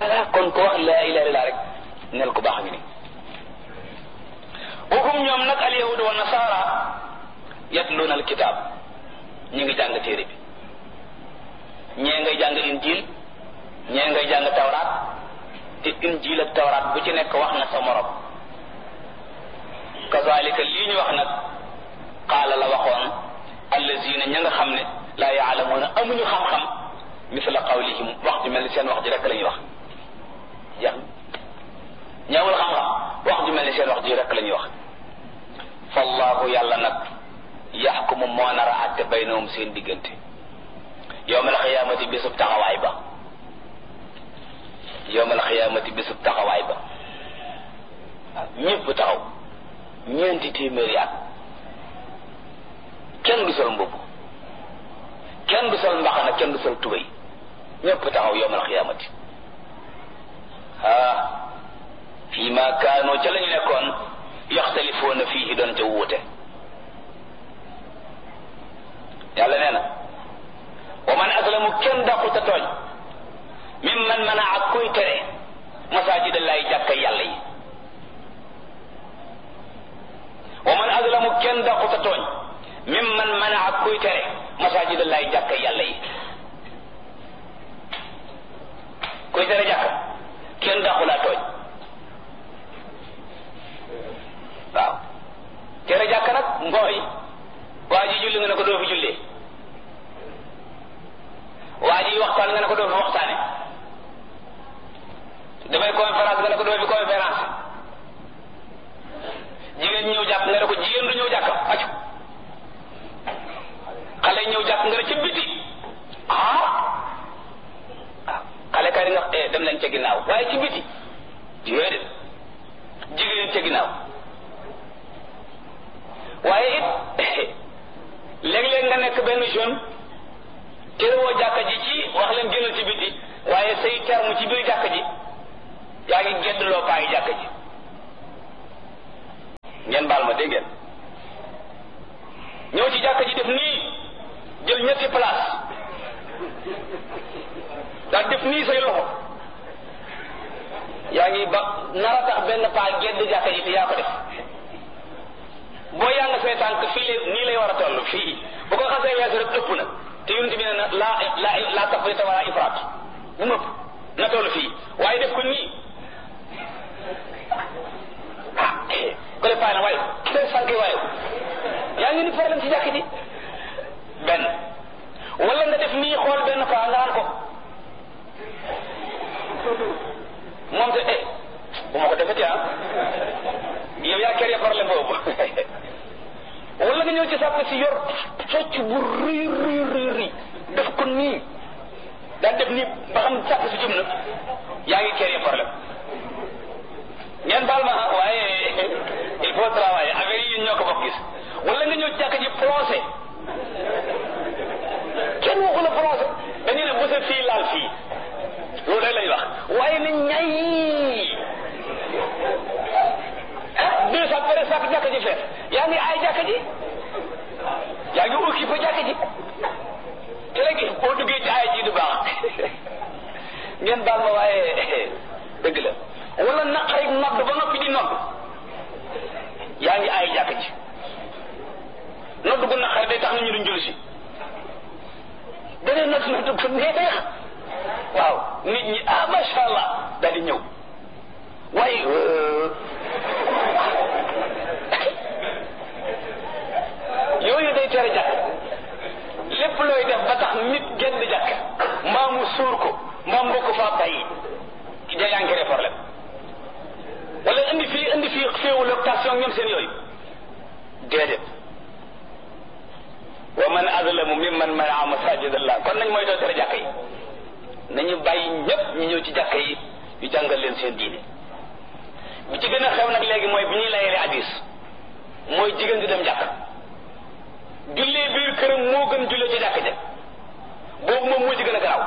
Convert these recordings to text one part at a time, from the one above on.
kon ko wax la ilaha illallah rek nel ko baax ngi ni waxum ñoom nag al yahud wa nasara yatluna al kitab ñi ngi jàng téere bi ñee ngay jàng injil ñee ngay jàng tawraat te injil ak tawraat bu ci nekk wax na sa morom kazalika lii ñu wax nag qaala la waxoon allazina ña nga xam ne laa yaalamuuna amuñu xam-xam misla qawlihim wax ju mel ni seen wax ji rek la ñuy wax jeex ñaawul xam-xam wax ju mel ni seen wax ji rek la ñuy wax fallahu yàlla nag yaxkumu moo nar a àtte baynahum seen diggante yowmal xiyaamati bésub taxawaay ba yowmal xiyaamati bésub taxawaay ba ñëpp taxaw ñeenti téeméeri at kenn du sol mbubb kenn du sol mbaxana kenn du sol tubéy ñëpp taxaw yowmal xiyaamati fii ma kaanoo ca la ñu nekkoon yaxtalifoona fii doon ca wuute yàlla nee na wa man aslamu kenn dàquta tooñ mimman manaa kuy tere masaajida llahi jàkka yàlla yi wa man aslamu kenn dàquta tooñ mimman manaa kuy tere masaajida llahi jàkka yàlla yi kuy tere jàkka kenn dàqulaa tooñ waaw tere jàkka nag mooy waa ji julli nga ne ko doo fi jullee waa ji waxtaan nga ne ko doo fi waxtaane damay conférence nga ne ko doo fi conférence jigéen ñëw jàkk nga ne ko jigéen du ñëw jàkk aju xale ñëw jàkk nga ne ci biti xale kay nga dem nañ ca ginnaaw waaye ci biti déedéet jigéen ca ginnaaw waaye it léeg-léeg nga nekk benn jeune terewoo jàkka ji ci wax leen génnal ci biti waaye say terme ci biir jàkka ji yaa ngi geddloo paayi jàkka ji ngeen baal ma dégg ngeen ñëw ci jàkka ji def nii jël ñetti place daal def nii say loxo yaa ngi ba nar a tax benn paa gedd jàkka ji te yaa ko def boo yaa nga say tànk fii nii lay war a toll fii bu ko xasee weesu rek ëpp na te yonent bi ne na la tafrita wala ifraat bu mëpp na toll fii waaye def ko nii ko le paana waaye day sànq waaye yaa ngi ni problème ci jàkk ji benn wala nga def nii xool benn paa nga naan ko moom te bu ma ko defati yow yaa kere problème boobu wala nga ñëw ci sàpp si yor socc bu rëy def ko nii daan def nii ba xam sàpp si jum na yaa ngi kere problème ngeen baal ma waaye il faut travailler affaire yi ñoo ko bokk gis wala nga ñëw ci jàkk ji procès kenn waxu la procès dañu ne bu sa fii laal fii loolu rek lañ wax waaye na ñay 200 pere sax jàkk ji fees yaa ngi aay jàkk ji yaa ngi occupé jàkk ji te léegi boo duggee ci aay ji du baax ngeen baal ma waaye dëgg la wala naqarik nodd ba noppi di nodd yaa ngi aay jàkk ji nodd gu naqari day tax na ñu duñ julli si beneen nodd gu neex waaw nit ñi masha Allah daal di ñëw waaye yooyu day tere jàkk lépp looy def ba tax nit génn jàkk mbaa mu suur ko mbaa mbokk faa bàyyi ci jayankere problème wala indi fii féewu location ñoom seen yooyu déedéet wa man azlamu mimman manaa masajid Allah kon nañ mooy doo tere jàkk yi nañu bàyyi ñépp ñu ñëw ci jàkk yi ñu jàngal leen seen diine bi ci gën a xew nag léegi mooy bi ñuy layele hadis mooy jigéen di dem jàkk jullee biir këram moo gën jullee ci jàkk ja boobu moom moo ci gën a garaaw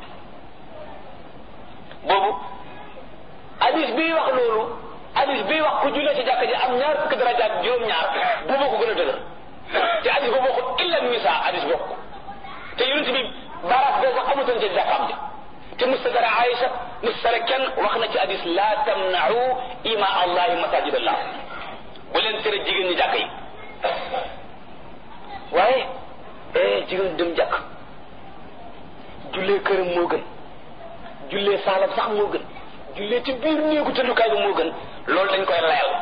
boobu hadis bii wax loolu hadis bii wax ku jullee ci jàkk ja am ñaar fukki darajaat juróom-ñaar boobu ko gën a dëgër te hadis boobu waxut illa nisa hadis bokk te yonent bi baaraas boo sax amutoon ci jàkkaam ja te mustadara Aïcha mustadara kenn wax na ci hadis la tamna'u ima allahi masajid allah bu leen tere jigéen ñi jàkk yi waaye jigéen dem jàkk jullee këram moo gën jullee saalam sax moo gën jullee ci biir néegu tëddukaay bi moo gën loolu dañ koy layal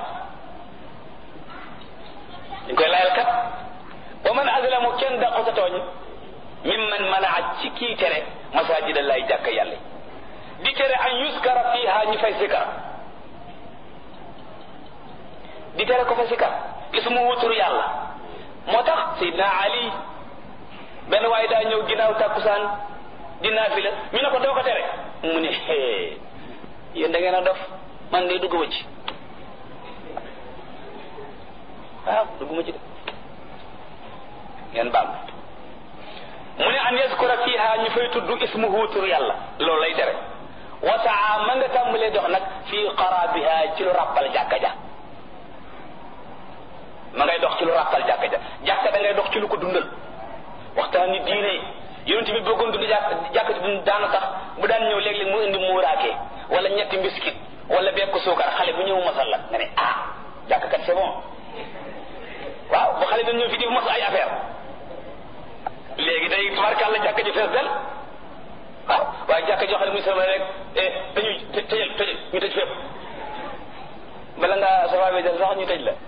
kat wa man azlamu kenn dàqu sa tooñ mimman manaa ci kii tere masajid allahi jàkk yàlla di tere an yuskara fiha ñu fay sikar di tere ko fa sikar ismu wutur yàlla moo tax Seydina Ali benn waaye daa ñëw ginnaaw tàkkusaan di naafila ñu ne ko doo ko tere mu ne yéen da ngeen a dof man de dugguma ci waaw dugguma ci de ngeen baal mu ne an yaskura fiha ñu fay tudd ismuhu tur yàlla loolu lay tere wasaa ma nga tàmbalee dox nag fii qarabiha ci lu ràppal jàkka ja ma ngay dox ci lu ràppal jàkka ja jàkka da ngay dox ci lu ko dundal waxtaan ni diine yonent bi bëggoon dund jàkka ci dund daana tax bu daan ñëw léeg-léeg mu indi muuraake wala ñetti mbiskit wala bekk suukar xale bu ñëw masal la nga ne jàkka kat c'est bon waaw bu xale dañ ñëw fi di mos ay affaire léegi day tubarkàlla jàkka ji fees del waaw waaye jàkka joo xam ne muy sama rek dañuy tëjal ñu tëj fépp bala nga safabe del sax ñu tëj la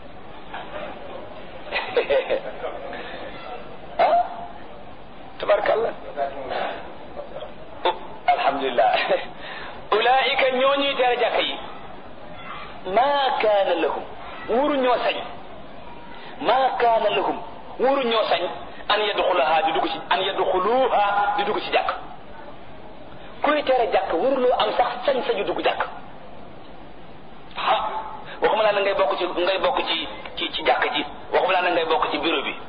tabarkalla alhamdulillah ulaika ñooñuy tere jàkka yi ma kaana lahum wuru ñoo sañ ma kaana lahum wuru ñoo sañ an yadxuluha di dugg ci jàkk kuy tere jàkk wuruloo am sax sañ sañu dugg jàkk waxuma laa na ngay bokk ci jàkk ji waxuma laa na ngay bokk ci bureau bi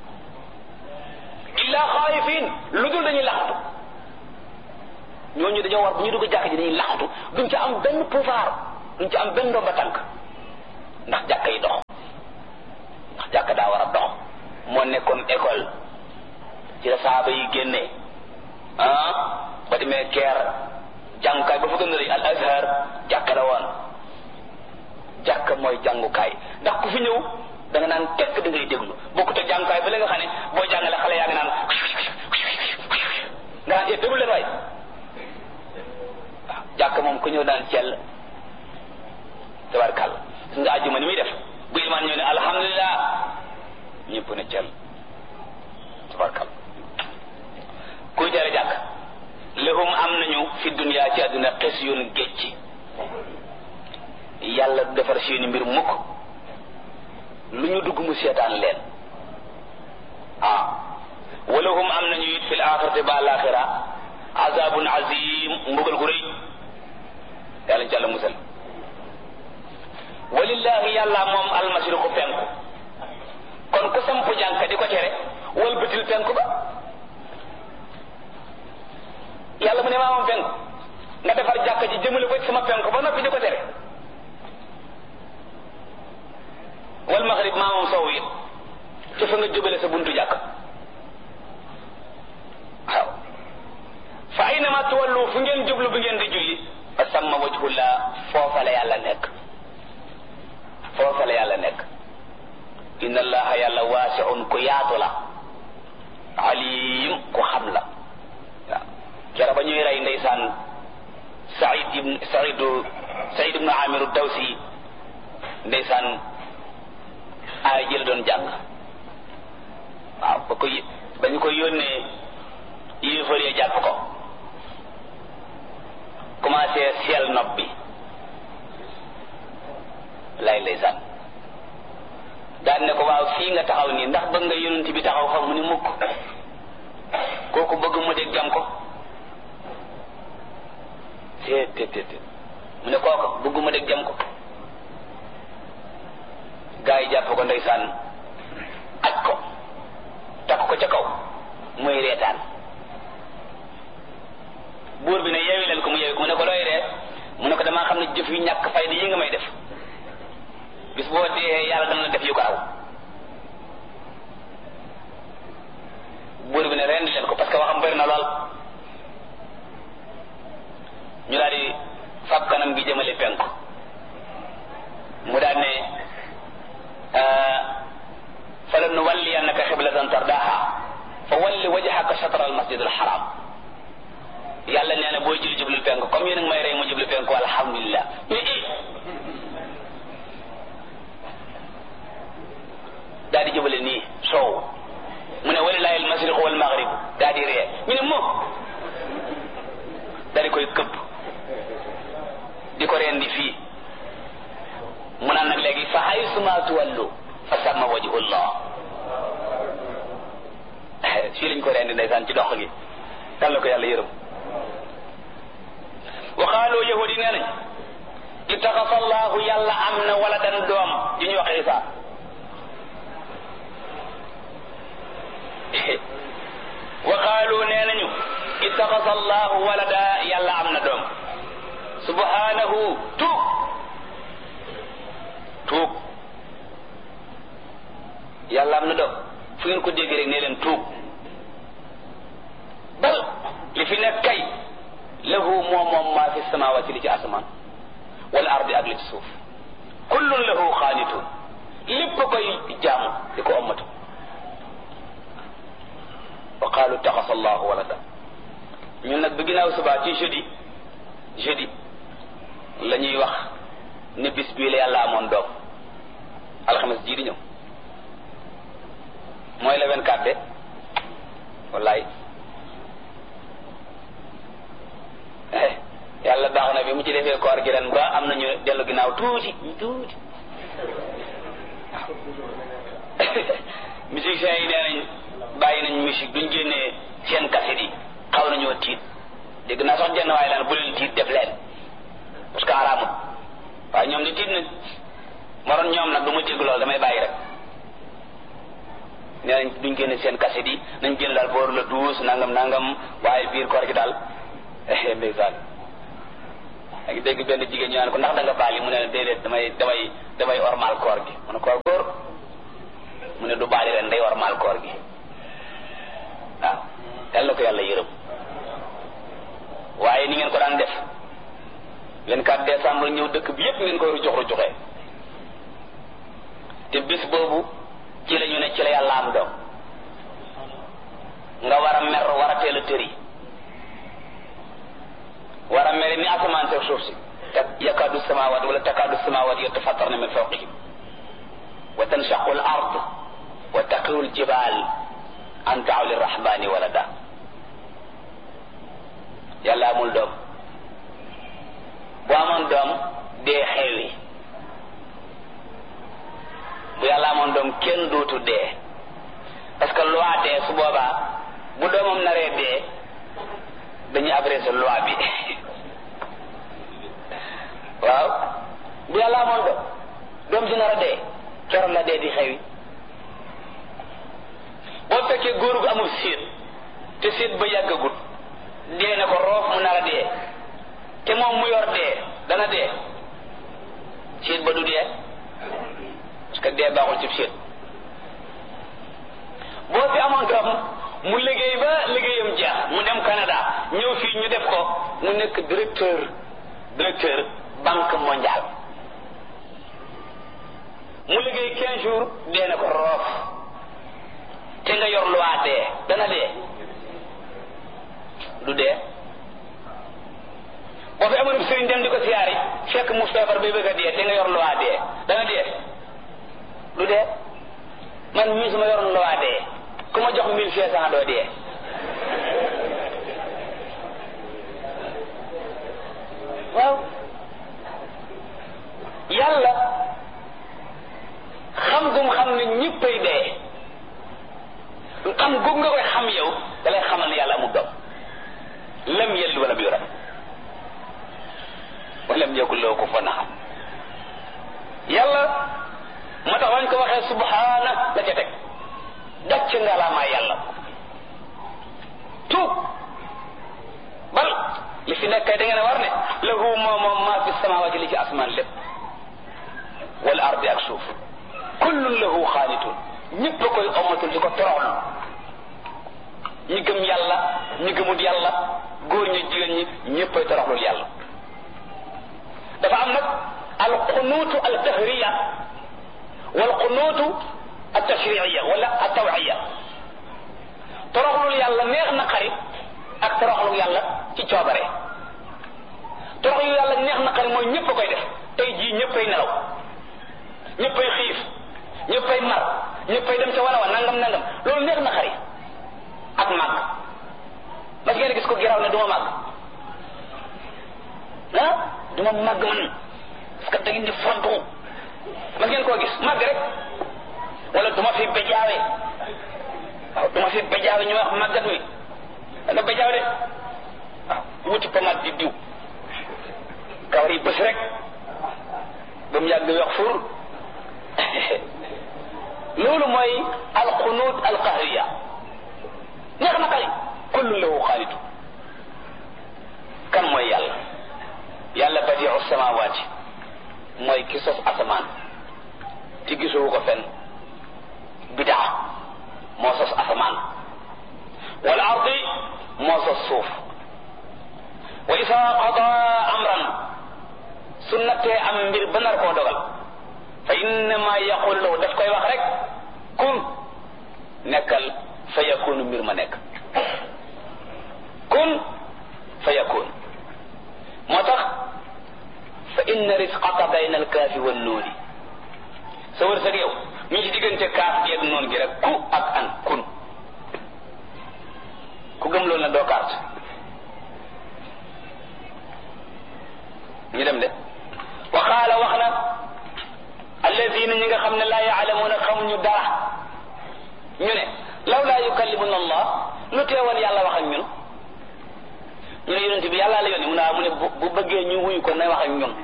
illa xaayifin lu dul dañuy laxatu ñooñu dañoo war bu ñu dugg jàkk ji dañuy laxatu duñ ci am benn pouvoir duñ ci am benn ndomba tànk ndax jàkk yi dox ndax jàkk daa war a dox moo nekkoon école ci la saaba yi génnee ba demee keer jàngukaay ba fa gën a rëy al azhar jàkk la woon jàkk mooy jàngukaay ndax ku fi ñëw da nga naan tekk da ngay déglu bokkut ak jàngukaay ba la nga xam ne boo jàngale xale yaa ngi naan nga naan déglu leen waay waaw jàkk moom ku ñëw daan cell tabarkàlla su nga àjjuma ni muy def bu imaan ñëw ne alhamdulilah ñëpp ne cell tabarkàlla kuy tere jàkk lahum am nañu fi dunya ci àdduna xes yoon gécci yàlla du defar seeni mbir mukk lu ñu dugg mu seetaan leen walahum am nañu it fil axirati ba alaxira azabun azim mbugal gu rëy yàlla ci yàlla musal walillahi yàlla moom almashriqu penku kon ku samp jànka di ko tere wal bëtil penku ba yàlla mu ne maa moom penku nga defar jàkka ji jëmale ko ci sama penku ba noppi di ko tere wal maghrib maa moom sow it te fa nga jubale sa buntu jàkk waaw fa aynama tuwallu fu ngeen jublu bu ngeen di julli fa samma wajhullah foofa la yàlla nekk foofa la yàlla nekk inna allaha yàlla waasi'un ku yaatu la alim ku xam la waaw kera ba ñuy rey ndeysaan Saïd ibn Amir ad-Dawsi ndeysaan aay jël doon jàng waaw ba ñu ko yónnee yéefar ya jàpp ko commencé seel nopp bi lay ndeysaan daan ne ko waaw fii nga taxaw nii ndax bëgg nga yonent bi taxaw xam mu ni mukk kooku bëgg mu dégg jam ko te mu ne kooku bëgg mu dégg jam ko gaa yi jàpp ko ndeysaan aj ko takk ko ca kaw muy reetaan buur bi ne yeewi leen ko mu yeewi ko mu ne ko looy ree mu ne ko damaa xam ne jëf yu ñàkk fayda yi nga may def bis boo dee yàlla dana la def yu ko raw buur bi ne rendi leen ko parce que waxam bëri na lool penku mu daan ne falan nuwalliyannaka qiblatan tardaha fa walli wajhaka shatra al masjid al haram yàlla nee na booy julli jublu penku comme yéen a ngi may rey mu jublu penku alhamdulillah daal di jubale nii soow mu ne walillahi al mashriq wal maghrib daal di ree ñu ne moom daal di koy këpp di ko reen di fii mu naan nag léegi fa haysuma tuwallu fa samma wajhullah fii lañ ko reen di ndeysaan ci dox gi kan la ko yàlla yërëm wa qaalu yahudi nee nañ ittaxasa allahu yàlla am na waladan doom ju ñuy wax Isa wa qaalu nee nañu ittaxasa allahu walada yàlla am na doom subhanahu tuub yàlla am na doom fu ngeen ko dégg rek ne leen tuub bal li fi nekk kay lahu moom maa fi samawati li ci asamaan wal ardi ak li ci suuf kullun lahu xaanitun lépp koy jaamu di ko ommatu wa qaalu ittaxasa allahu walada ñun nag bi ginnaaw subaa ci jeudi la ñuy wax ne bis bii la yàlla amoon doom alxames jii di ñëw mooy le 24 de wallaay yàlla baax na bi mu ci defee koor gi ren ba am nañu dellu ginnaaw tuuti musiciens yi nee nañ bàyyi nañ musique duñ génnee seen cassette yi xaw nañoo tiit dégg naa sax jenn waaye laan bu leen tiit def leen parce que araamut waaye ñoom di tiit nañ maroon ñoom nag du ma dégg loolu damay bàyyi rek nee nañ duñ génne seen cassette yi nañ génn daal booru la 12 nangam waaye biir koor gi daal ndeysaan a ngi dégg benn jigéen ñu naan ko ndax da nga baali mu ne déedéet damay ormal koor gi mu ne koor góor mu ne du baali ren day ormal koor gi waaw yal na ko yàlla yërëm waaye ni ngeen ko daan def 24 décembre ñëw dëkk bi yépp ngeen koy rujoxee te bis boobu ci la ñu ne ci la yàlla am doom nga war a mer war a teel a tëri war a mere ni asamaan seeg suuf si yakaadu samawat wala takaadu samawat yatafattarna min fawqihim wa tanshaqu al ard wa taqiru al jibal an da'u lirrahmani walada yàlla amul doom bu amoon doom dee xewi bu yàlla amoon doom kenn dootu dee parce que loi dee su boobaa bu doomam naree dee dañuy abrégé loi bi waaw bu yàlla amoon doom ji nar a dee keroog la dee di xewi boo fekkee góor gu amul séet te séet ba yàggagut dee na ko roof mu nar a dee te moom mu yor dee dana dee séet ba du dee parce que dee baaxul ci séet boo fi amoon doom mu liggéey ba liggéeyam jeex mu dem Canada ñëw fii ñu def ko mu nekk directeur banque mondiale mu liggéey 15 jours dee na ko roof te nga yor loi dee dana dee du dee boo fi amoon sëriñ dem di ko siyaari fekk mu feebar bay bëgg a dee te nga yor loi dee dana dee du dee man mii su ma yoroon loi dee ku ma jox 1500 doo dee waaw yàlla xam gum xam ne ñëppay dee xam gum nga koy xam yow da lay xamal ne yàlla amul doom lam yalid walam yulad wa lam yakul lahu kufuwan ahad yàlla moo tax wañ ko waxee subhaana la ca teg dacc nga laa maa yàlla tuub bal li fi nekk da ngeen a war ne lahu moom maa fi samawati li ci asmaan lépp wal ardi ak suuf kullun lahu xaanitun ñëpp a koy ommatul di ko toroxlu ñi gëm yàlla ñi gëmut yàlla góor ñi jigéen ñi ñëpp ay toroxlul yàlla dafa am nag duma màgg ah duma màgg man parce que da ngeen di fontu man ngeen koo gis màgg rek wala duma fi bejaawe waaw duma fi bejaawe ñu wax màggat mi danga bejaaw de waaw wuti pomade di diw kawar yi bës rek ba mu yàgg wax fur loolu mooy alxunuut alqahriya neex na kay kullu lahu xaalidu kan mooy yàlla yàlla badiu samawaati mooy ki sos asamaan te gisoo ko fenn bidaa moo sos asamaan wal ardi moo sos suuf wa isa qada amran su nattee am mbir ba nar koo dogal fa innama yaqulu lahu daf koy wax rek kun nekkal fa yakunu mbir ma nekk kun fa yakun moo tax fa inna risqaka bayna alkaafi wan nuuni sa wërsëg yow mi ci diggante kaaf gi ak noon gi rek ku ak an kun ku gëm loolu na doo carte ñu dem de wa qaala wax na alladina ñi nga xam ne laa yaalamuuna xamuñu dara ñu ne law laa yukallimuna allah lu teewoon yàlla wax ak ñun ñu ne yonent bi yàlla la yónni mu ne bu bëggee ñu wuyu ko nay wax ak ñun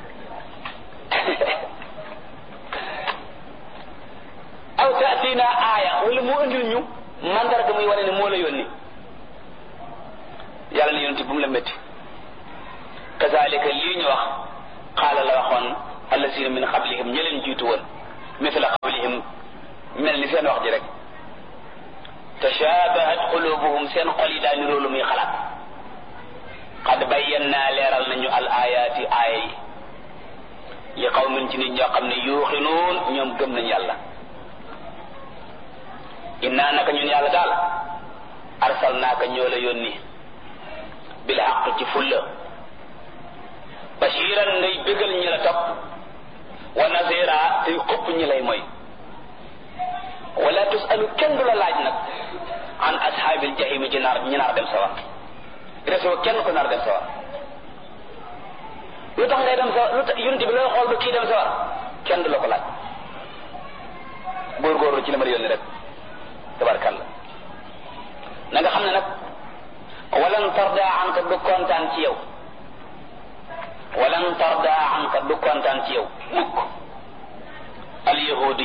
aw taatina aaya wala mu andil ñu mandarga muy wane ne moo la yónni yàlla ne yonent bu mu la métti kazalika lii ñu wax qaala la waxoon allasina min qablihim ñi leen jiitu woon mithla qawlihim mel ni seen wax ji rek tashabahat qulubuhum seen xol yi daa niroo lu muy xalaat qad bayyana leeral nañu al ayaati aaya yi li qawmin ci nit ñoo xam ne yuuxinuun ñoom gëm nañ yàlla innaa naka ñun yàlla daal arsalnaaka ñoo la yónni bil haqq ci fulla bashiran ngay bégal ñi la topp wa nazira tey xupp ñi lay mooy wala tusalu kenn du la laaj nag an ashaabil jahimi ci ñi naar dem sawar resoo kenn ko naar dem sawar lu tax ngay dem sawar lu tax yunti bi looy xool ba kii dem sawar kenn du la ko laaj góorgóorlu ci la ma yónni rek tabarkalla na nga xam ne nag walan tarda anka du kontaan ci yow walan tarda anka du kontaan ci yow mukk al yahudu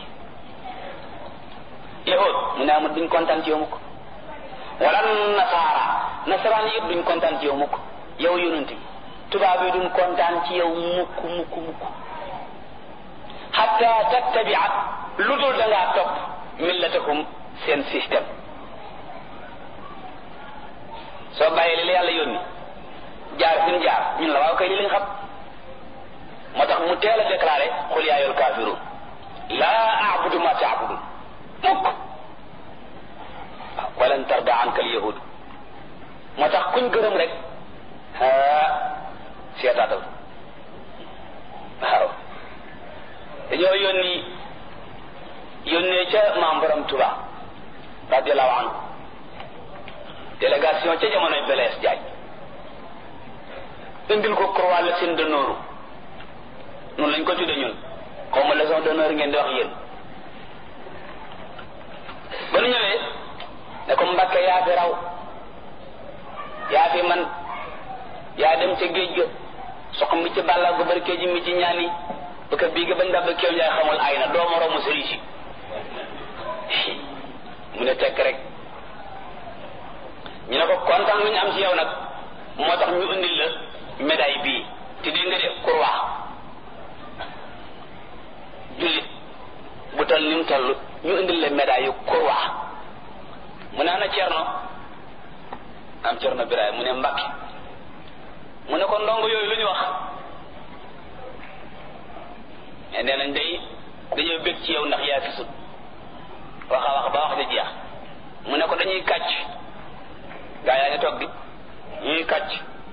yahud mu ne amul duñ kontaan ci yow mukk wala nasaraan yëpp duñ kontaan ci yow mukk yow yonent bi tubaab yi duñ kontaan ci yow mukk hatta tattabia lu dul da ngaa topp millatahum seen système soo bàyyee li yàlla yónni jaar fi ñu jaar ñun la waaw kay li lañ xam moo tax mu teel a déclaré xul yaa ayyuhal kaafiruun laa a'budu ma ta'budun mukk waaw walan tarda anka al yahud moo tax kuñ gërëm rek seetaatal waaw dañoo yónnee ca maam borom Tuba radiyallahu anhu délégation ca jamonoy Blaise Diagne indil ko croix leçon d'honneur noonu lañ ko tudde ñun xaw ma leçon d'honneur ngeen di wax yéen ba nu ñëwee ne ko Mbàkke yaa fi raw yaa fi man yaa dem ca géej ga sox mi ci bàlla gu barke ji mi ci ñaan yi ba ka bii ga bañ dab keew njaay xamul ay na doo moroomu sëriñ si mu ne tekk rek ñu ne ko kontaan lu ñu am ci yow nag moo tax ñu indil la médaille bii te di nga def croix jullit bu toll ni mu toll ñu indil la médaille yu croix mu ne ana Cerno am Cerno Biraay mu ne Mbàkke mu ne ko ndongo yooyu lu ñu wax mais nee nañ day dañoo bég ci yow ndax yaa fi sut wax ba wax di jeex mu ne ko dañuy kàcc gaa yaa ngi toog di ñuy kàcc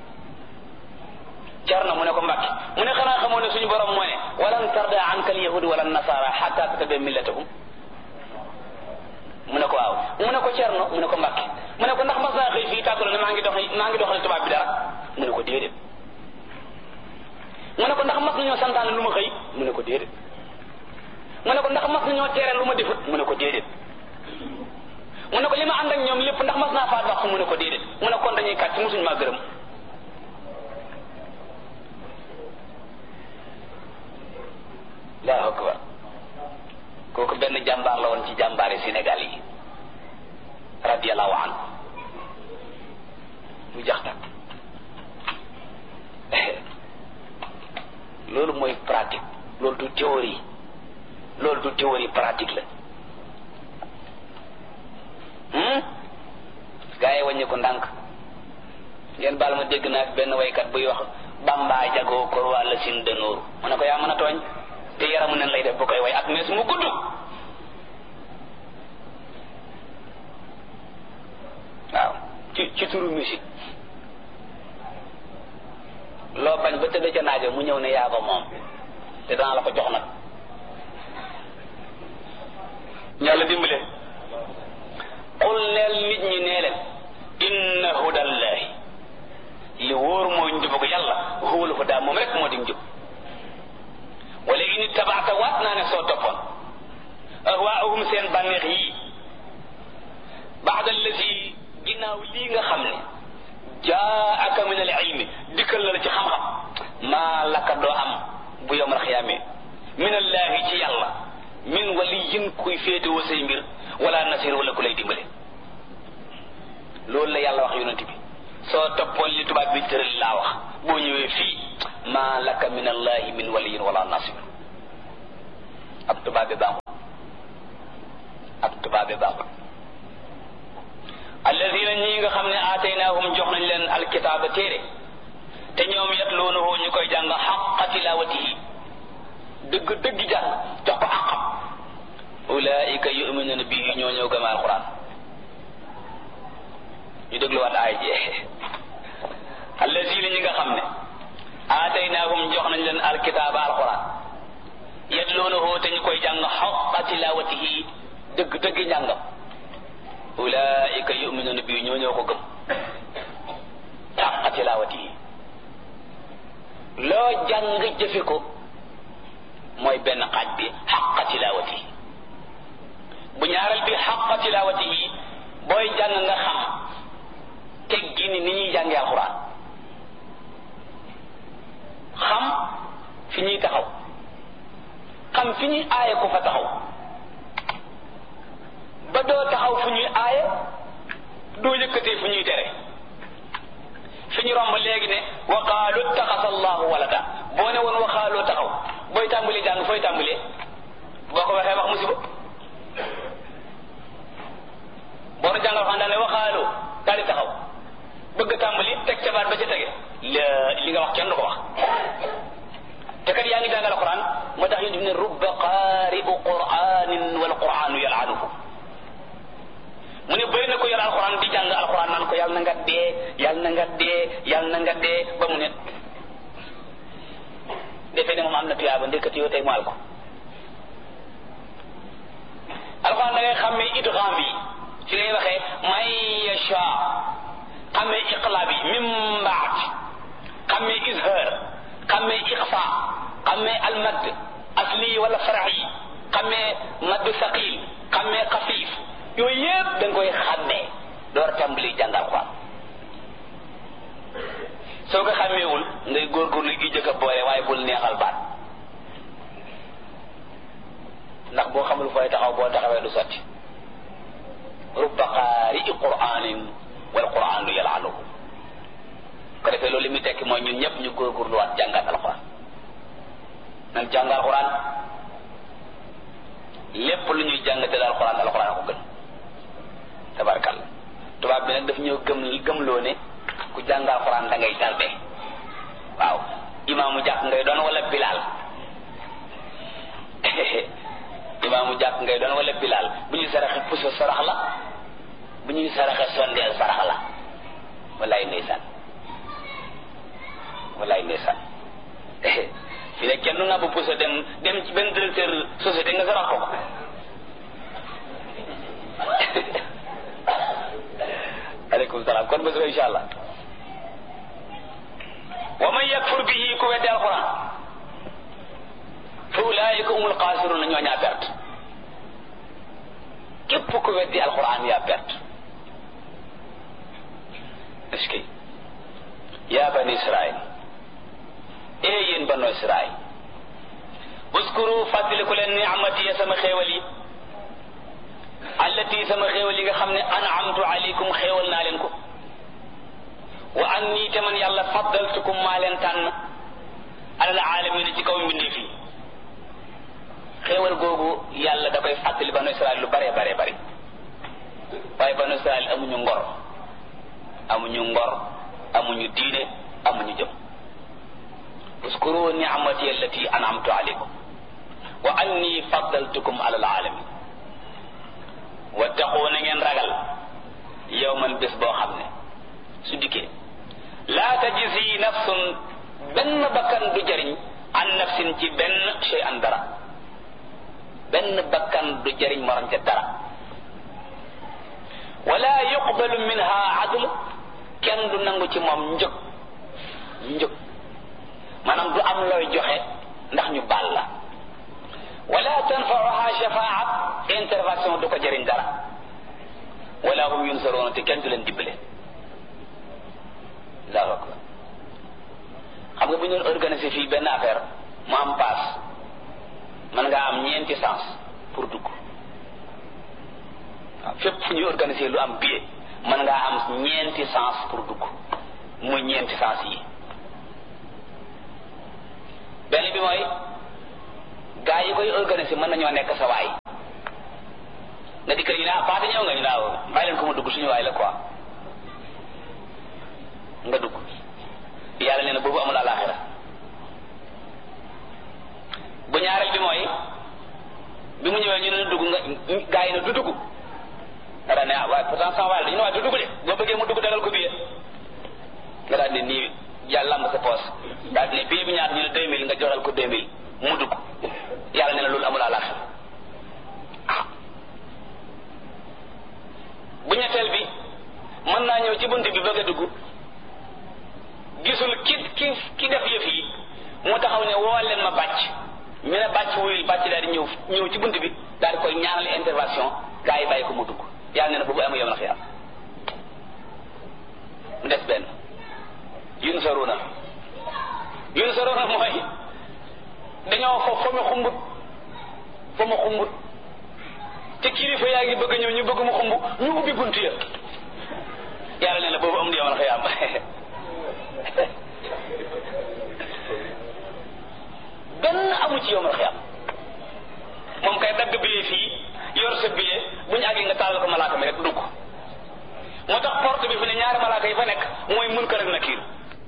Cerno mu ne ko Mbàkke mu ne xanaa xamoo ne suñu borom moo ne walan tarda anka al yahud wala nasara hatta tattabi millatahum mu ne ko waaw mu ne ko Cerno mu ne ko Mbàkke mu ne ko ndax mas naa xëy fii tàggatoo ne maa ngi doxal tubaab bi dara mu ne ko déedéet. mu ne ko ndax mas nañoo santaane lu ma xëy mu ne ko déedéet. mu ne ko ndax mas nañoo tere lu ma defut mu ne ko déedéet. mu ne ko li ma ànd ak ñoom lépp ndax mas naa faat waxtu mu ne ko déedéet. mu ne kon dañuy kàcc musuñ maa gërëm. Allahu akbar. kooku benn jàmbaar la woon ci jàmbaari Sénégal yi radiyallahu anhu mu jaxtak loolu mooy pratique, loolu du théorie, loolu du théorie, pratique la. gaa yi wàññi ko ndànk. ngeen baal ma dégg naa benn waykat buy wax Bamba jagoo kor wàlla sin dënóoru mu ne ko yaa mën a tooñ te yaramu nen lay def bu koy way ak mees mu gudd. waaw ci turu musique loo bañ ba tëdd ca naajo mu ñëw ne yaa ko moom te danaa la ko jox nag. yàlla dimbale qul neel nit ñi nee leen inna hudallahi li wóor mooy njub ko yàlla huwal huda moom rek moo di njub. wala in tabaata waat naa ne soo toppoon ahwaahum seen bànneex yii baada allazi ginnaaw lii nga xam ne jaaka min al ilmi dikkal na la ci xam-xam maa laka doo am bu yawmal xiyaame min allahi ci yàlla min waliyin kuy féetewoo say mbir wala nasir wala ku lay dimbale. loolu la yàlla wax yonent bi soo toppoon li tubaab bi tëral laa wax boo ñëwee fii maa laka min allahi min waliyin wala nasir. ab tubaab bi baaxul, ab tubaab bi baaxul. alladina ñi nga xam ne aataynaahum jox nañ leen alkitaaba téere te ñoom yatluunahu ñu koy jàng xaqa tilaawatihi dëgg dëgg jàng jox ko àqam ulaika yuminuuna bihi ñoo ñëw gëm alquran. ñu dégluwaat aay ji alladina ñi nga xam ne aataynaahum jox nañ leen alkitaaba alquran yatluunahu te ñu koy jàng xaqa tilaawatihi dëgg dëgg njàngam ulaika yuminuuna bi ñoo ñoo ko gëm xaqa tilaawatihi. loo jàng jëfe ko mooy benn xaaj bi xaqa tilaawatihi. bu ñaareel bi xaqa tilaawatihi booy jàng nga xam teggi ni ñuy jàngee alxuraan, xam fi ñuy taxaw, xam fi ñuy aaye ko fa taxaw ba doo taxaw fu ñuy aaye doo yëkkatee fu ñuy tere. fi ñu romb léegi ne waqaalu taxasa allahu walada boo ne woon waxaaloo taxaw booy tàmbalee jàng fooy tàmbalee boo ko waxee wax musiba. boo nu jàngal xam daal ne waxaaloo daal di taxaw bëgg tàmbali teg ca baat ba ca tege li nga wax kenn du ko wax. te kat yaa ngi jàngal alquran moo tax ñu ne rubba qaari'u qur'anin wal qur'anu yal'anuhu. mu ne bëri na ko yor alxuraan di jàng alxuraan naan ko yàlla na nga dee yàlla na nga dee yàlla na nga dee ba mu ne defee ne moom am na tuyaaba ndekati yoo tey mu al ko. alxuraan da ngay xàmmee idgham bi ci ngay waxee may yasha, xàmmee iqlaab yi min baad, xàmmee izhar, xàmmee iqfa, xàmmee almadd asli wala fara'i, xàmmee madd saqil, xàmmee xafiif. yooyu yëpp da nga koy xàmmee door tàmbali jàngal Alxuraan. soo ko xàmmeewul ngay góorgóorlu gi jëkk a boole waaye bul neexal baat ndax boo xamul fooy taxaw boo taxawee du sotti. rubba qaari'i qur'aanin wal qur'aanu yal'anuhu. ko defee loolu li muy tekki mooy ñun ñëpp ñu góorgóorluwaat jàngat Alxuraan. nan jàngal Alxuraan lépp lu ñuy jàngate daal Alxuraan ko gën. tabarkal tubaab bi nag daf ñëw gëmloo ne ku jàng alxuraan da ngay tarde. waaw imaamu jàkk ngay doon wala bilaal imaamu jàkk ngay doon wala bilaal bu ñuy saraxe puso sarax la bu ñuy saraxe sondeel sarax la. wallaay ndeysaan wallaay ndeysaan fi ne kenn nga bu puso dem ci benn directeur société nga sarax ko kon ba suba insha allah wa man yakfur bihi ku weddi alquran fa ulaika humul xaasirun ñoo ñaa perte képp ku weddi alquran yaa perte est-ce que yaa bani israil yéen banu israil uskuru fàttaliku leen ni'mati sama xéewal yi allati sama xéewal yi nga xam ne an'amtu alaykum xéewal naa leen ko wa anni te man yàlla faddaltukum maa leen tànn alal aalamiina ci kaw mbindeef yi xéewal googu yàlla da koy fàttali banu israil lu bare bare bare waaye banu israil amuñu ngor amuñu diine amuñu jëm uskuru ni'mati allati an'amtu alaykum wa anni faddaltukum alal alamin wattaqu na ngeen ragal yawman bés boo xam ne su dikkee laa tajzi nafsun benn bakkan du jariñ an nafsin ci benn shay'an dara benn bakkan du jariñ morom ca dara wala yuqbalu minha adl kenn du nangu ci moom njëg maanaam du am looy joxe ndax ñu baal la wala tanfa'uha shafaa'at intervention du ko jëriñ dara wala hum yunsaruna te kenn du leen dimbale Allahu akbar xam nga bu ñu organiser fii benn affaire mu am paas man ngaa am ñeenti sens pour dugg waaw fépp fu ñuy organiser lu am billet man ngaa am ñeenti sens pour dugg muy ñeenti sens yi benn bi mooy gaa yi koy organiser mën nañoo nekk sa waay nga dikk ñu ne paate ñëw nga ñu naaw bàyyi leen ko mu dugg suñu waay la quoi nga dugg yàlla nee na boobu amul alaxira bu ñaareel bi mooy bi mu ñëwee ñu ne dugg nga gaa yi ne du dugg nga daal ne waaye pourtant sama waay la dañu ne waaye du dugg de boo bëggee mu dugg dalal ko billet nga daal ne nii yàlla lamb sa poos daal ne billet bi ñaata ñu ne 2000 nga joxal ko 2000 mu dugg yàlla nee na loolu amul alaxira bu ñetteel bi mën naa ñëw ci bunt bi bëgg a dugg gisul ki def yëf yi mu taxaw ne woo leen ma bàcc ñu ne bàcc wuyul bàcc daal di ñëw ci bunt bi daal di koy ñaanal intervention gaa yi bàyyi ko mu dugg yàlla nee na boobu amu yom na xiyaam mu des benn yunsaruna mooy dañoo fa mu xumbut te kilifa yaa ngi bëgg a ñëw ñu bëgg mu xumb ñu ubbi bunt ya yàlla nee na boobu am di yomal xiyaam benn amu ci yomal xiyaam moom kay dagg billet fii yor sa billet bu ñu àggee nga taal ko malaaka mi rek dugg moo tax porte bi fi ne ñaari malaaka yi fa nekk mooy Munkar ak Nakiir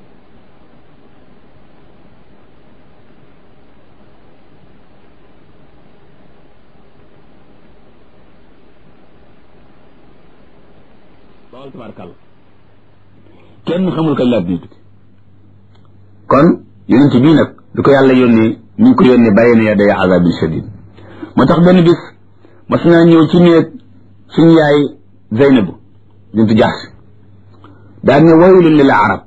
loolu tabarkàlla kenn xamul kañ laa bii tukki kon yonent bii nag du ko yàlla yónni ñu ngi ko yónni bayna yaday azabin shadid moo tax benn bis mas naa ñëw ci néeg suñu yaay Zeynabu bintu Jahsh daan ne waylun lil arab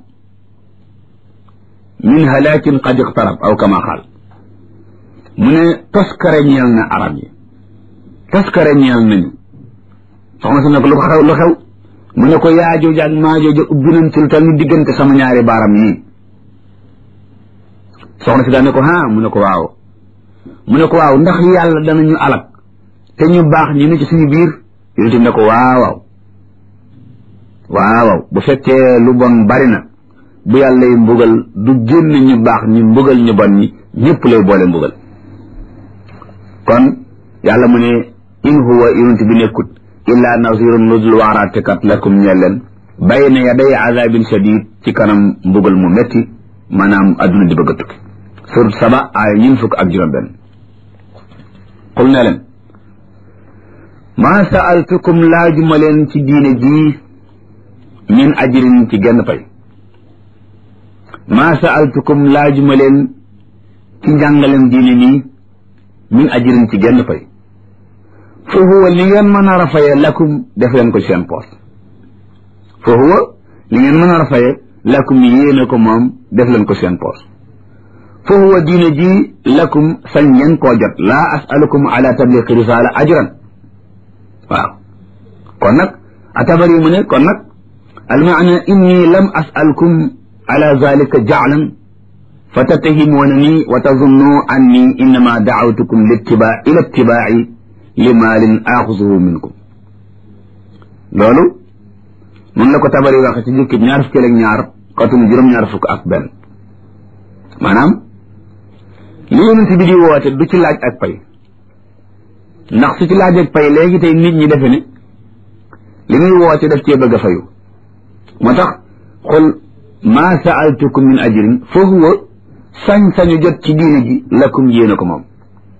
min halakin qad iqtarab aw kama qaal mu ne toskare ñeel na arab yi toskare ñeel nañu soxna si ne ko lu xew mu ne ko yaajooju ak maajooju ubbi nañ ci lu tal ni diggante sama ñaari baaram yii soxna si daal ne ko mu ne ko waaw ndax yàlla danañu alak te ñu baax ñi ne ci suñu biir yonent bi ne ko waaw bu fekkee lu bon bari na bu yàlla yi mbugal du génn ñu baax ñi mbugal ñu bon ñi ñëpp lay boole mbugal kon yàlla mu ne in huwa yonent bi nekkut illa nazirun nuzul waaraatekat lakum ñeel leen bayna yaday azabin shadid ci kanam mbugal mu metti maanaam adduna di bëgg a tukki surat Saba aaya 25 qul ne leen maa sa'altukum laajuma leen ci diine jii min ajrin ci genn pay maa sa'altukum laajuma leen ci njàngalem diine nii min ajrin ci genn pay fa huwa li ngeen mën a rafaya lakum def leen ko seen poos fa huwa li ngeen mën a faye lakum yéene ko moom def leen ko seen poos fa huwa diine ji lakum sañ ngeen koo jot laa asalukum ala tabliqi risala ajran waaw kon nag atabari mu ne kon nag almaana inni lam asalkum ala zalika jaclan fa tattahimuunani wa tazunnu anni innama dacawtukum ila ittibaaci li maalin aaxusuhu minkum loolu mun la ko tabari waxe ci jukkib ñaar fukki ak ñaar xatum juróom-ñaar fukk ak benn maanaam li yonent bi di woote du ci laaj ak pay ndax su ci laaj ak pay léegi tey nit ñi defe ne li muy woote daf cee bëgg a fayu moo tax xul maa saaltukum min ajrin fa huwa sañ-sañu jot ci diine ji lakum yéena ko moom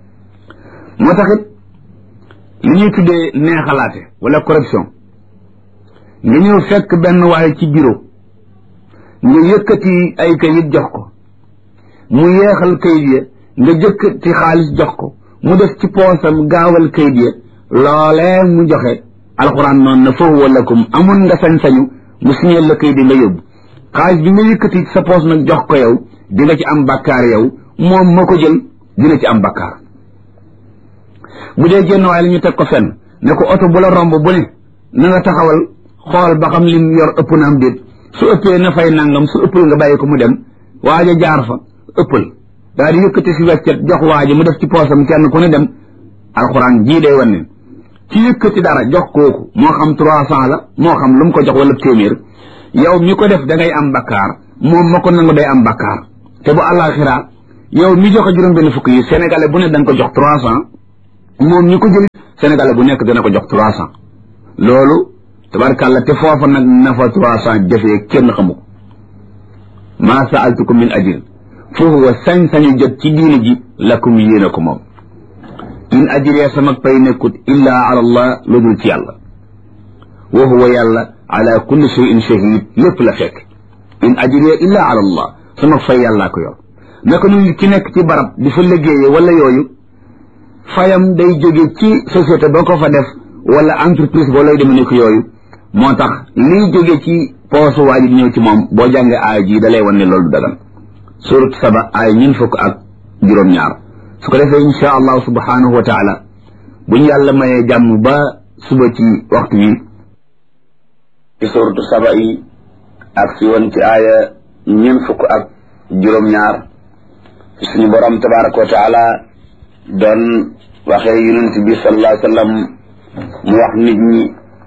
moo tax it li ñuy tuddee neexalaate wala corruption nga ñëw fekk benn waaye ci bureau nga yëkkati ay kayit jox ko mu yeexal kayit ya nga jëkkati xaalis jox ko mu def ci poosam gaawal kayit ya loolee mu joxe alxuraan noonu na fa huwa lakum amoon nga sañ-sañu mu signeel la kayit yi nga yóbbu xaalis bi nga yëkkati sa poos nag jox ko yow di nga ci am bakkaar yow moom ma ko jël dina ci am bakkaar bu dee génn waaye la ñu teg ko fenn ne ko oto bu la romb bu ne na nga taxawal xool ba xam lim yor ëpp na am déet su ëppee na fay nangam su ëppal nga bàyyi ko mu dem waaja jaar fa ëppal daal di yëkkati si weccet jox waaja mu def ci poosam kenn ku ne dem alxuraan jii day wan ne ci yëkkati dara jox kooku moo xam 300 la moo xam lu mu ko jox wala téeméer yow mi ko def da ngay am bakkaar moom ma ko nangu day am bakkaar te bu àllaaxira yow mi joxe juróom benn fukk yi sénégalais bu ne da nga ko jox 300 moom ñi ko jëli sénégalais bu nekk dana ko jox 300 loolu tabarkàlla te foofa nag na fa 300 jëfee kenn xamu ko maa saaltukum min ajrin fa huwa sañ-sañu jot ci diine ji lakum yéena ko moom in ajriya sama pay nekkut illa ala allah lu dul ci yàlla wa huwa yàlla ala kulli shay'in shahid lépp la fekk in ajriya illa ala allah sama fay yàllaa ko yor naka nu ki nekk ci barab di fa liggéeye wala yooyu fayam day jóge ci société boo ko fa def wala entreprise boo lay deme nekk yooyu moo tax liy jóge ci poosu waa ji ñëw ci moom boo jàngee aaya ji da lay wan ne loolu du dagan surat saba aaya ñun fukk ak juróom-ñaar su ko defee insha allahu subhanahu wa taala buñ yàlla mayee jàmm ba suba ci waxtu wi ci suratu saba yi ak si woon ci aaya ñun fukk ak juróom-ñaar ci suñu borom tabaraka wa taala doon waxee yonent bi sallallahu alayhi wa sallam mu wax nit ñi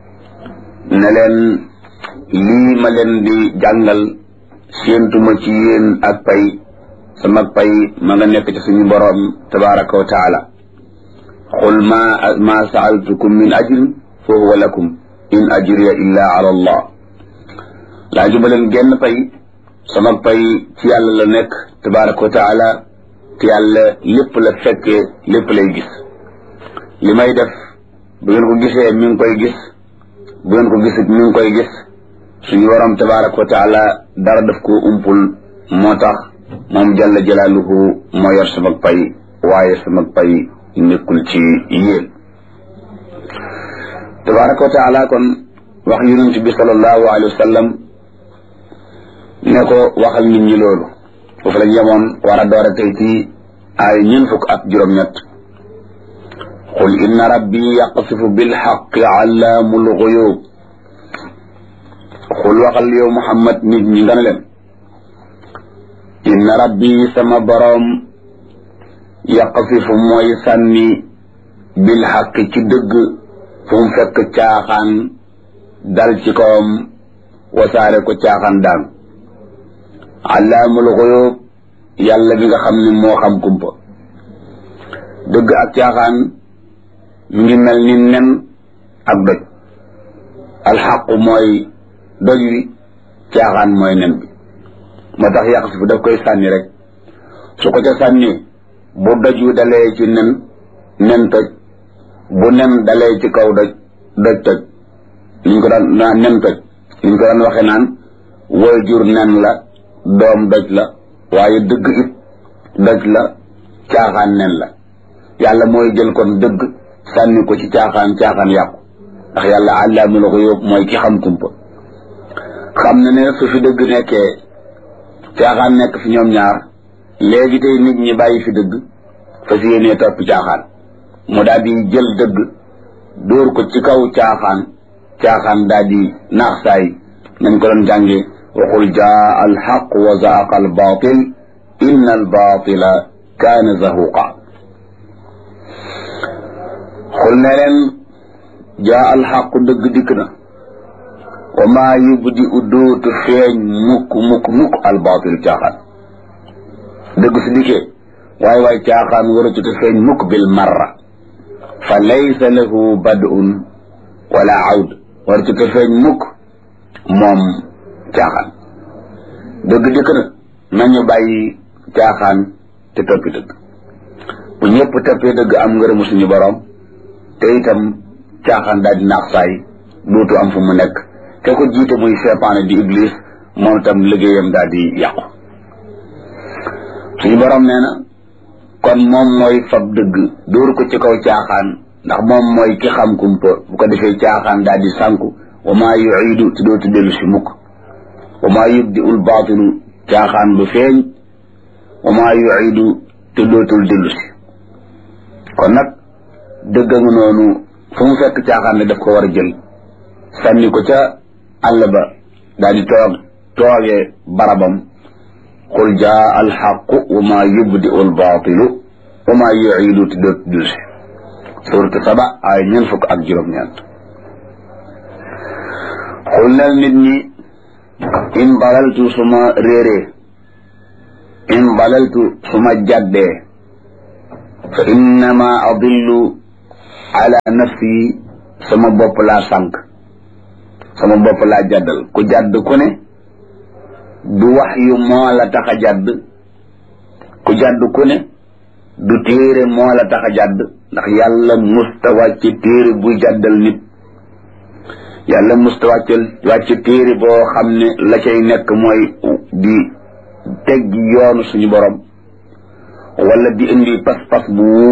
ne leen lii ma leen di jàngal séentuma ci yéen ak pay sama pay ma nga nekk ci suñu borom tabaraka wa taala qul ma saaltukum min ajrin fa huwa lakum in ajriya illa ala allah laa juba leen genn pay sama pay ci yàlla la nekk tabaraka wa taala te yàlla lépp la fekkee lépp lay gis li may def bu ngeen ko gisee mi ngi koy gis bu ngeen ko gisit mi ngi koy gis suñu waram tabaraka wa taala dara daf ko umpul moo tax moom jalla jalaaluhu moo yor sama pay waaye sama pay nekkul ci yéen tabaraka wa taala kon wax yonent bi sallallahu alayhi wa sallam ne ko waxal nit ñi loolu foofu lañ yemoon war a door a tey ci ay ñeen fukk ak juróom-ñett qul inna rabbi yaqsifu bilxaqi allaamul guyub xul waxal yow muhammad nit ñi nga ne leen inna rabbi sama boroom yaqsifu mooy sànni bilxaqi ci dëgg fu mu fekk caaxaan dal ci kawam wasaare ko caaxaan daan allaamul guyub yàlla bi nga xam ne moo xam kumpa dëgg ak caaxaan mi ngi mel ni nen ak doj alxaqu mooy doj wi caaxaan mooy nen bi moo tax yàq si fu daf koy sànni rek su ko ca sànni bu doj wi dalee ci nen toj bu nen dalee ci kaw doj toj liñ ko daan nen toj liñ ko daan waxe naan woy jur nen la doom doj la waaye dëgg it doj la caaxaan nen la yàlla mooy jël kon dëgg sànni ko ci caaxaan yàqu ndax yàlla allaamul ghuyub mooy ki xam kumpa xam na ne su fi dëgg nekkee caaxaan nekk fi ñoom ñaar léegi tey nit ñi bàyyi fi dëgg fas yéenee topp caaxaan mu daal di jël dëgg dóor ko ci kaw caaxaan daal di naax saay nañ ko doon jàngee waxul jaa alxaq wa zaaqa albaatil inna albaatila kaana zahuqa xul ne leen jaa alxaq dëgg dikk na wa maa yubdi u dootu feeñ mukk albaatil caaxaan dëgg su dikkee waay caaxaan waratu te feeñ mukk bil marra fa laysa lahu bad'un wala awd waratu te feeñ mukk moom caaxaan dëgg dikk na nañu bàyyi caaxaan te toppi dëgg bu ñëpp toppee dëgg am ngërëmu suñu borom te itam caaxaan daal di naax saay dootu am fu mu nekk te ko jiite muy seytaane di iblis moom itam liggéeyam daal di yàqu suñu borom nee na kon moom mooy fab dëgg dóor ko ci kaw caaxaan ndax moom mooy ki xam kumpa bu ko defee caaxaan daal di sànku wa maa yuidu te dootu dellu si mukk wa maa yubdi ul baatilu caaxaan du feeñ wa maa yuidu te dootul dellu si kon nag dëgg nga noonu fu mu fekk caaxaan ne daf ko war a jël sànni ko ca àll ba daal di toogee barabam qul jaa alxaqu wa maa yubdi ul baatilu wa maa yuidu te dootul dellu si suuratu Saba ay 4 xul nel nit ñi in balaltu suma réeree in balaltu suma jàddee fa innama adillu ala nafsi sama bopp laa sànq sama bopp laa jàddal ku jàdd ku ne du wax yu moo la tax a jàdd ku jàdd ku ne du téere moo la tax a jàdd ndax yàlla musta wàcc téere buy jàddal nit yàlla musta wàcc téere boo xam ne la cay nekk mooy di teggi yoonu suñu borom wala di indi pas-pas bu